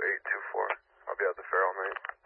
824. I'll be at the fair all night.